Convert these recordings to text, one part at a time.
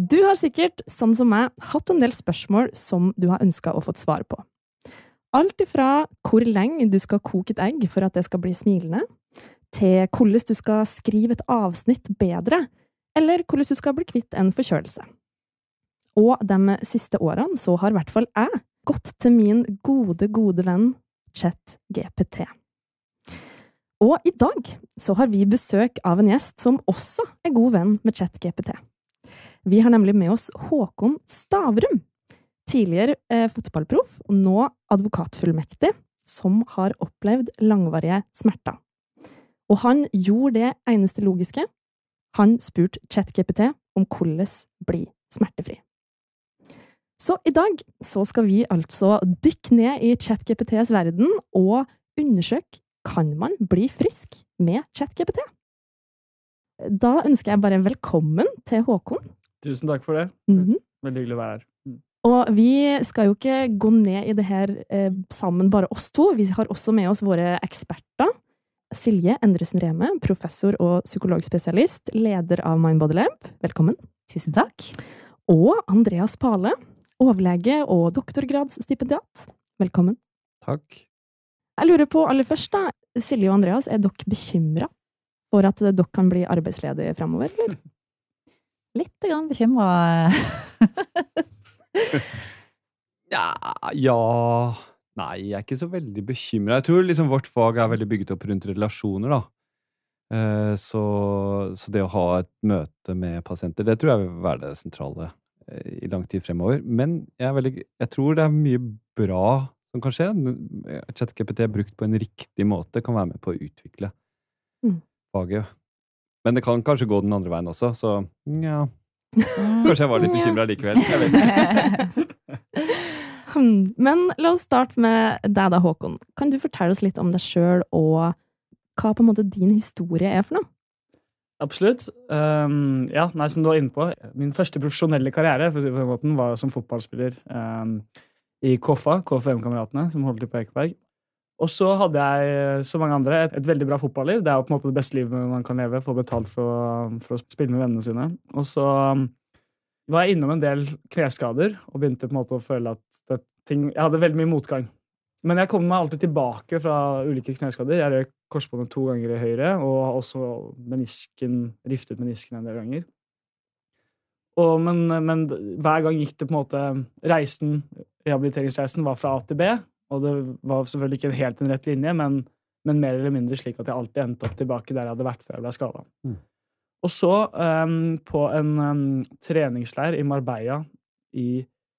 Du har sikkert, sånn som meg, hatt en del spørsmål som du har ønsket å få svar på. Alt ifra hvor lenge du skal koke et egg for at det skal bli smilende, til hvordan du skal skrive et avsnitt bedre, eller hvordan du skal bli kvitt en forkjølelse. Og de siste årene så har i hvert fall jeg gått til min gode venn ChatGPT. Og i dag så har vi besøk av en gjest som også god venn med ChatGPT. Vi har nemlig med oss Håkon Stavrum, tidligere fotballproff og nå advokatfullmektig, som har opplevd langvarige smerter. Og han gjorde det eneste logiske. Han spurte ChatGPT om hvordan bli smertefri. Så i dag så skal vi altså dykke ned i ChatGPTs verden og undersøke, kan man bli frisk med ChatGPT? Da ønsker jeg bare velkommen til Håkon. Tusen takk for det. Veldig hyggelig å være her. Og vi skal jo ikke gå ned i det her sammen bare oss to. Vi har også med oss våre eksperter. Silje Endresen Reme, professor og psykologspesialist, leder av MindBodyLab. Velkommen. Tusen takk. Og Andreas Pale, overlege og doktorgradsstipendiat. Velkommen. Takk. Jeg lurer på aller først da, Silje og Andreas, dere bekymret for at dere kan bli arbeidsledige fremover, eller? Litt grann bekymret. Nei, jeg er ikke så veldig bekymret. Jeg tror liksom vårt fag er veldig bygget opp rundt relasjoner, da. Så det å ha et møte med pasienter, det tror jeg vil være det sentrale i lang tid fremover. Men jeg tror det er mye bra som kan skje. ChatGPT brukt på en riktig måte kan være med på å utvikle faget. Men det kan kanskje gå den andre veien også, så ja. Kanskje jeg var litt bekymret likevel. Jeg vet ikke. Men la oss starte med deg da, Håkon. Kan du fortelle oss litt om deg selv, og hva på en måte din historie er for noe? Absolutt. Som du var inne på, min første profesjonelle karriere for å si det på den måten, var som fotballspiller i KFA, KFM-kameratene, som holdt til på Ekeberg. Og så hadde jeg, som mange andre, et veldig bra fotballiv. Det er jo på en måte det beste livet man kan leve, få betalt for å spille med vennene sine. Og så var jeg innom en del kneskader, og begynte på en måte å føle at jeg hadde veldig mye motgang. Men jeg kom meg alltid tilbake fra ulike kneskader. Jeg røk korsbåndet 2 ganger i høyre, og også riftet menisken en del ganger. Men hver gang gikk det på en måte rehabiliteringsreisen var fra A til B, og det var selvfølgelig ikke helt en rett linje, men mer eller mindre slik at jeg alltid endte opp tilbake der jeg hadde vært før jeg ble skadet. Og så på en treningsleir i Marbella i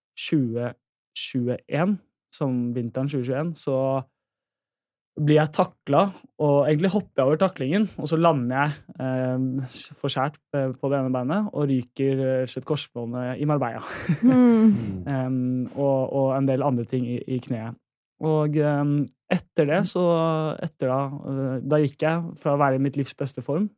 2021, som vinteren 2021, så blir jeg taklet, og egentlig hopper jeg over taklingen, og så lander jeg forskjært på det ene beinet, og ryker et korsbåndet i Marbella. Og en del andre ting i kneet. Og etter det, da gikk jeg fra å være i mitt livs beste form,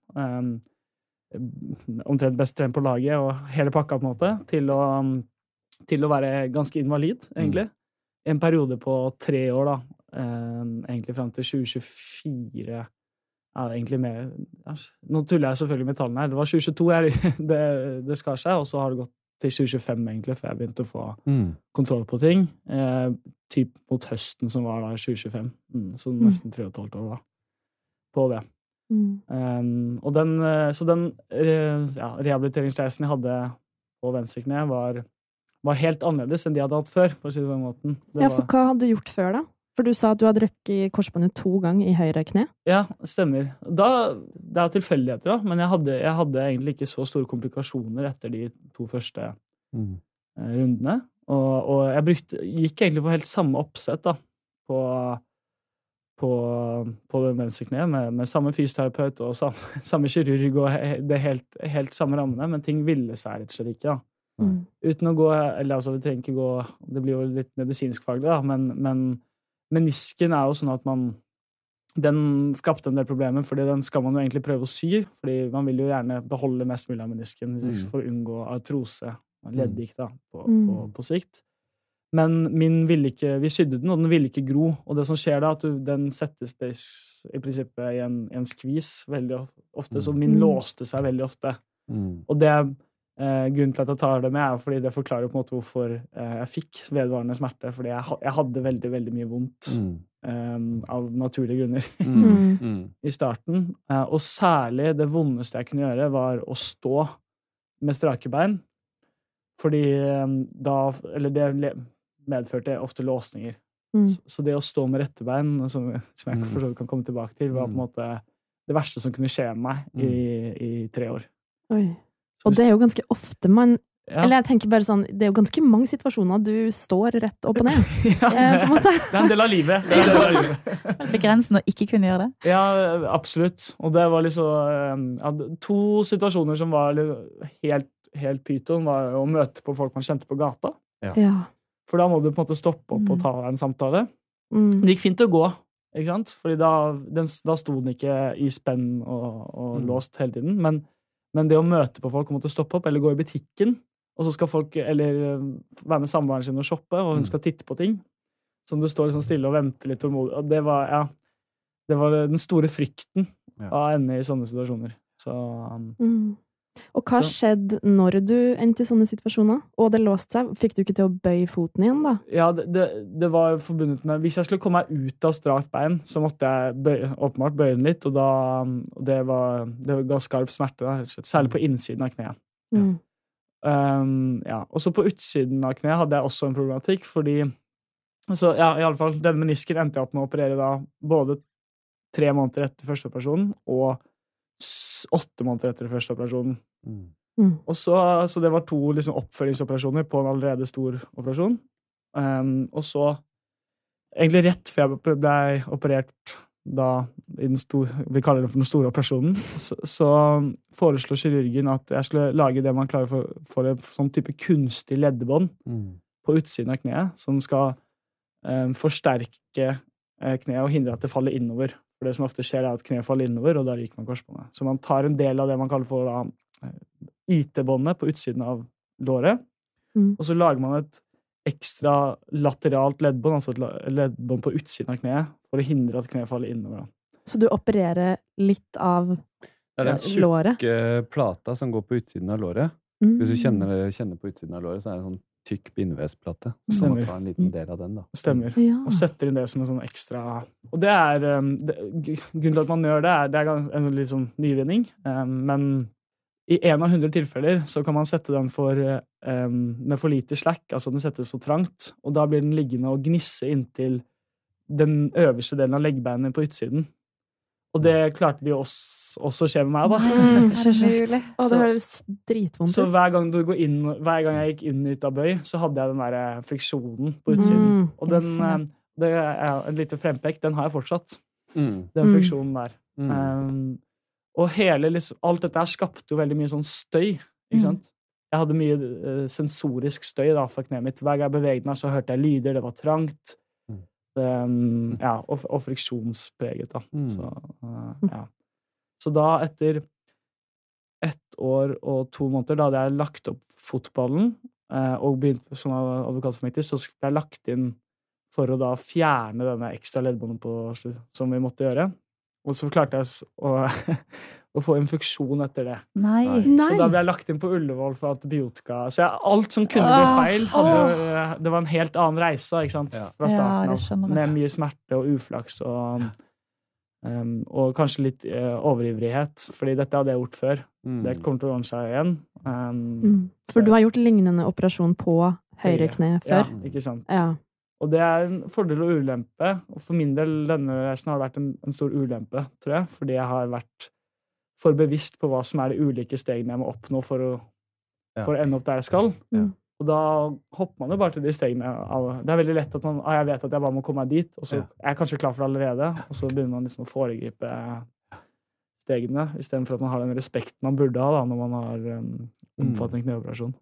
omtrent best trent på laget, og hele pakka på en måte, til å være ganske invalid, egentlig. En periode på 3 år, da, egentlig frem til 2024, egentlig mer, nå tuller jeg selvfølgelig med tallene her, det var 2022 det skar seg, og så har det gått til 2025 egentlig, før jeg begynte å få kontroll på ting, typ mot høsten som var da 2025, så nesten 3,5 år da, på det. Og den rehabiliteringsreisen jeg hadde på venstre kne var helt annerledes enn de hadde hatt før, for å si det på den måten. For hva hadde du gjort før da? For du sa at du hadde røkket korsbåndet 2 ganger i høyre kne. Ja, stemmer. Det er tilfeldigheter da, men jeg hadde egentlig ikke så store komplikasjoner etter de 2 første rundene. Og jeg gikk egentlig på helt samme oppsett da, på den venstre kne, med samme fysioterapeut og samme kirurg, og det helt samme rammene, men ting ville seg rett og slett ikke da. Uten å gå, eller altså vi trenger ikke gå, det blir jo litt medisinsk faglig da, men menisken er jo sånn at den skapte en del problemer, fordi den skal man jo egentlig prøve å sy, fordi man vil jo gjerne beholde mest mulig av menisken for å unngå artrose, leddgikt da, på sikt. Men vi sydde den, og den ville ikke gro, og det som skjer da, at den settes i prinsippet i en skvis veldig ofte, så min låste seg veldig ofte. Og det Grunnen til at jeg tar det med, fordi det forklarer på en måte hvorfor jeg fikk vedvarende smerte, fordi jeg hadde veldig, veldig mye vondt av naturlige grunner i starten. Og særlig det vondeste jeg kunne gjøre var å stå med strake bein, fordi det medførte ofte låsninger. Så det å stå med rette bein, som jeg for så vidt kan komme tilbake til, var på en måte det verste som kunne skje med meg i 3 år. Oi. Og det jo ganske ofte eller jeg tenker bare sånn, det jo ganske mange situasjoner du står rett opp og ned. På en måte. Det en del av livet. Begrensen å ikke kunne gjøre det? Ja, absolutt. Og det var liksom 2 situasjoner som var helt pyton, var å møte på folk man kjente på gata. Ja. For da må du på en måte stoppe opp og ta en samtale. Det gikk fint å gå, ikke sant? Fordi da sto den ikke i spenn og låst hele tiden, men det å møte på folk og måtte stoppe opp, eller gå i butikken, og så skal folk eller være med samboeren sin og shoppe, og hun skal titte på ting, som du står liksom stille og venter litt tålmodig. Og det var den store frykten av å ende i sånne situasjoner. Så, Og hva skjedde når du endte i sånne situasjoner? Og det låste seg? Fikk du ikke til å bøye foten igjen da? Ja, det var forbundet med hvis jeg skulle komme meg ut av strakt bein, så måtte jeg åpenbart bøye den litt, og det ga skarp smerte, da, særlig på innsiden av kneet. Og så på utsiden av kneet hadde jeg også en problematikk, fordi så, i alle fall, denne menisken endte jeg opp med å operere da både 3 måneder etter første operasjonen og 8 måneder etter første operasjonen. Og så det var 2 liksom, oppfølgingsoperasjoner på en allerede stor operasjon. Og så, egentlig rett før jeg ble operert da, vi kaller det for den store operasjonen, så foreslo kirurgen at jeg skulle lage det man klarer for en sånn type kunstig leddebånd på utsiden av kneet, som skal forsterke kneet og hindre at det faller innover. For det som ofte skjer at kneet faller innover, og da ryker man korsbåndet. Så man tar en del av det man kaller for IT-båndet på utsiden av låret, og så lager man et ekstra lateralt leddbånd, altså et leddbånd på utsiden av kneet, for å hindre at kneet faller innover. Så du opererer litt av låret? Det den tjukke plata som går på utsiden av låret. Hvis du kjenner på utsiden av låret, så det en sånn tykk bindevevsplate. Så må ta en liten del av den, da. Stemmer. Og setter inn det som en sånn ekstra... Og det grunnen til at man gjør det er en litt sånn nyvinning, men i 1 av 100 tilfeller så kan man sette den med for lite slack, altså den settes for trangt, og da blir den liggende og gnisse inntil den øverste delen av leggbeinet på utsiden. Og det klarte de også skje med meg, da. Og det høres dritvondt ut. Så hver gang jeg gikk inn og ut av bøy, så hadde jeg den der friksjonen på utsiden. Og det er en lite frempekk, den har jeg fortsatt. Den friksjonen der. Og alt dette her skapte jo veldig mye sånn støy, ikke sant? Jeg hadde mye sensorisk støy da, fra kneet mitt. Hver gang jeg beveget meg, så hørte jeg lyder, det var trangt. Og friksjonspreget da. Så da etter 1 år og 2 måneder, da hadde jeg lagt opp fotballen og begynt som advokatformektig, så ble jeg lagt inn for å da fjerne denne ekstra leddbåndet som vi måtte gjøre. Og så klarte jeg å få infeksjon etter det. Nei. Så da ble jeg lagt inn på Ullevål for antibiotika. Så alt som kunne gå feil, det var en helt annen reise, ikke sant? Fra starten av. Med mye smerte og uflaks og kanskje litt overivrighet, fordi dette hadde jeg gjort før. Det kommer til å ordne seg igjen. For du har gjort lignende operasjon på høyre kne før? Ja, ikke sant. Ja. Og det er en fordel og ulempe, og for min del denne reisen har vært en stor ulempe, tror jeg, fordi jeg har vært for bevisst på hva som er de ulike stegene jeg må oppnå for å ende opp der jeg skal. Og da hopper man jo bare til de stegene. Det er veldig lett at jeg vet at jeg bare må komme meg dit, og så er jeg kanskje klar for det allerede, og så begynner man liksom å foregripe stegene, i stedet for at man har den respekten man burde ha da, når man har omfattende kneoperasjon.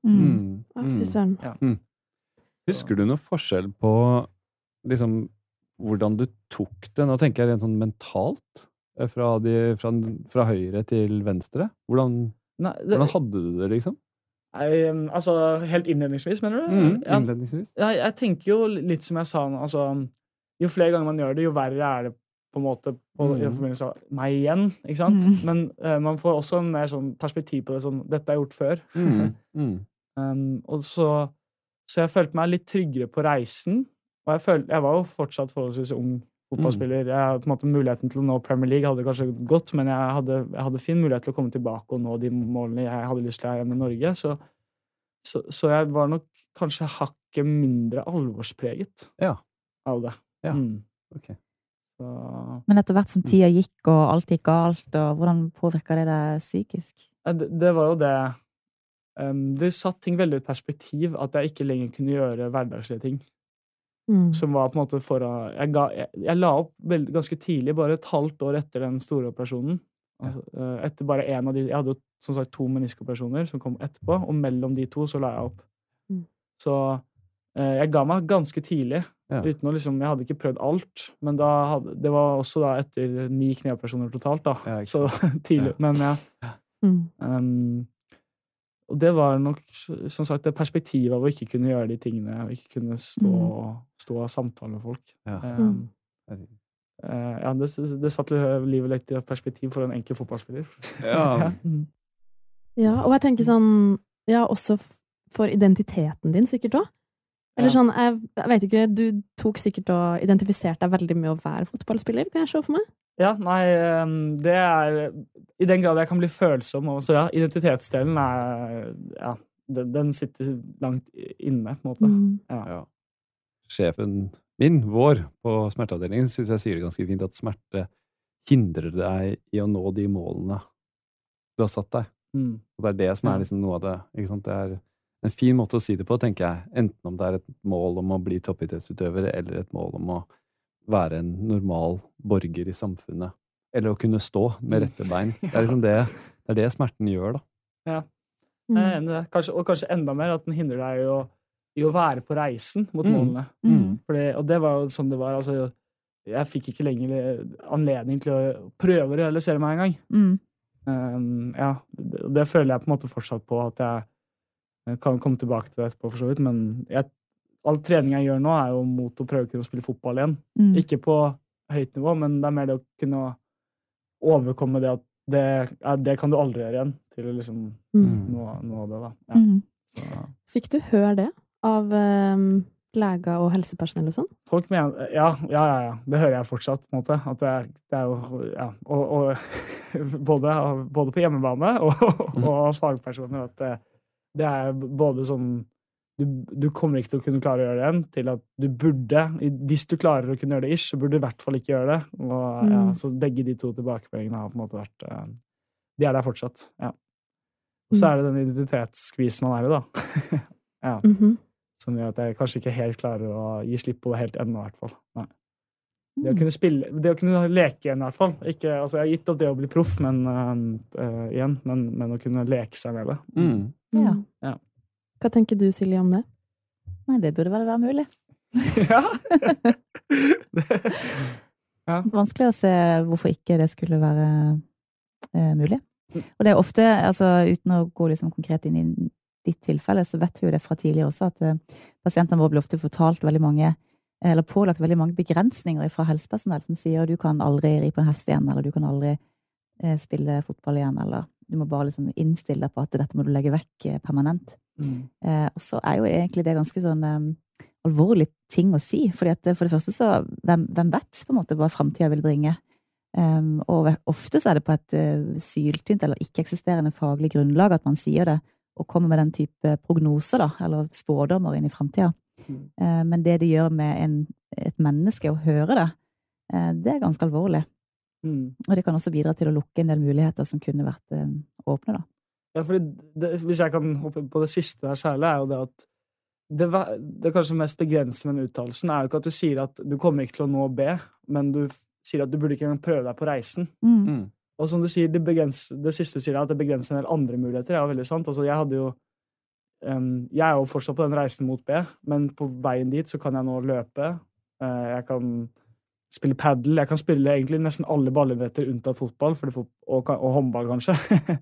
Husker du noe forskjell på liksom, hvordan du tok det? Nå tenker jeg rent sånn mentalt, fra høyre til venstre. Hvordan hadde du det, liksom? Altså, helt innledningsvis, mener du? Innledningsvis. Ja, jeg tenker jo litt som jeg sa, altså, jo flere ganger man gjør det, jo verre er det på på en måte i forbindelse av meg igjen, ikke sant? Men man får også en mer sånn perspektiv på det, sånn, dette har jeg gjort før. Og så jeg følte meg litt tryggere på reisen, og jeg var jo fortsatt forholdsvis ung fotballspiller. Jeg hadde på en måte muligheten til å nå Premier League, hadde kanskje gått, men jeg hadde fin mulighet til å komme tilbake og nå de målene jeg hadde lyst til å ha hjemme i Norge, så jeg var nok kanskje hakket mindre alvorspreget av det. Ja, ok. Så... Men etter hvert som tida gikk, og alt gikk galt, og hvordan påvirket det deg psykisk? Det var jo det. Det satt ting veldig i et perspektiv, at jeg ikke lenger kunne gjøre hverdagslige ting. Som var på en måte jeg la opp ganske tidlig, bare et halvt år etter den store operasjonen. Altså, etter bare en av de, jeg hadde jo som sagt 2 meniskoperasjoner som kom etterpå, og mellom de 2 så la jeg opp. Så jeg ga meg ganske tidlig, uten å liksom, jeg hadde ikke prøvd alt, men det var også da etter 9 kneoperasjoner totalt da, så tidlig, men og det var nok, som sagt, det perspektivet av å ikke kunne gjøre de tingene, og ikke kunne stå og samtale med folk. Det satt livet litt i et perspektiv for en enkel fotballspiller. Ja, og jeg tenker sånn, også for identiteten din sikkert også. Eller sånn, jeg vet ikke, du tok sikkert og identifiserte deg veldig med å være fotballspiller, kan jeg se for meg? Ja, nei, det i den grad jeg kan bli følsom, og så identitetsdelen den sitter langt inne, på en måte. Sjefen min, vår, på smerteavdelingen, synes jeg sier det ganske fint, at smerte hindrer deg i å nå de målene du har satt deg. Og det det som liksom noe av det, ikke sant? Det en fin måte å si det på, tenker jeg, enten om det et mål om å bli toppidrettsutøver, eller et mål om å være en normal borger i samfunnet, eller å kunne stå med rette bein. Det liksom det smerten gjør, da. Ja, jeg enig i det. Og kanskje enda mer at den hindrer deg i å være på reisen mot målene. Og det var jo sånn det var. Altså, jeg fikk ikke lenger anledning til å prøve å realisere meg en gang. Det føler jeg på en måte fortsatt på, at jeg kan komme tilbake til det etterpå, for så vidt, men all trening jeg gjør nå jo mot å prøve å kunne spille fotball igjen. Ikke på høyt nivå, men det mer det å kunne overkomme det at det kan du aldri gjøre igjen, til å liksom nå det da. Fikk du høre det av leger og helsepersonell og sånn? Folk mener, ja, det hører jeg fortsatt, på en måte, at det jo, og både på hjemmebane og fagpersoner, at det både sånn, du kommer ikke til å kunne klare å gjøre det igjen, til at du burde, hvis du klarer å kunne gjøre det så burde du i hvert fall ikke gjøre det. Og så begge de 2 tilbakemeldingene har på en måte vært, de der fortsatt, Og så det den identitetskvisen man i da. Som gjør at jeg kanskje ikke helt klarer å gi slipp på det helt ennå, i hvert fall. Nei. Det å kunne spille, det å kunne leke igjen, i hvert fall. Ikke, altså, jeg har gitt opp det å bli proff, men å kunne leke seg med det. Hva tenker du, Silje, om det? Nei, det burde vel være mulig. Vanskelig å se hvorfor ikke det skulle være mulig. Og det ofte, altså uten å gå liksom konkret inn i ditt tilfelle, så vet vi jo det fra tidligere også, at pasientene våre blir ofte fortalt eller pålagt veldig mange begrensninger fra helsepersonell som sier du kan aldri ri på en hest igjen, eller du kan aldri spille fotball igjen, eller du må bare liksom innstille deg på at dette må du legge vekk permanent. Og så jo egentlig det ganske sånn alvorlig ting å si, fordi at for det første så, hvem vet på en måte hva fremtiden vil bringe? Og ofte så det på et syltynt eller ikke-eksisterende faglig grunnlag at man sier det, og kommer med den type prognoser da, eller spådommer inn i fremtiden. Men det gjør med et menneske å høre det, det ganske alvorlig. Og det kan også bidra til å lukke en del muligheter som kunne vært åpne da. Ja, fordi hvis jeg kan hoppe på det siste der særlig, jo det at det kanskje mest begrensende med den uttalelsen jo ikke at du sier at du kommer ikke til å nå B, men du sier at du burde ikke engang prøve deg på reisen. Og som du sier, det siste du sier at det begrenser en del andre muligheter, jo veldig sant. Altså, jeg jo fortsatt på den reisen mot B, men på veien dit så kan jeg nå løpe, jeg kan spille paddle, jeg kan spille egentlig nesten alle ballidretter unntatt fotball, og håndball kanskje.